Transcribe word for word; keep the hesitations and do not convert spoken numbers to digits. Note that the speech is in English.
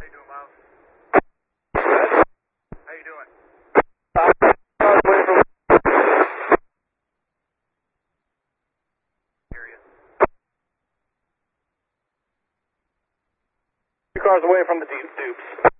How you doing, Miles? How you doing? Area. Two cars away from the dupes.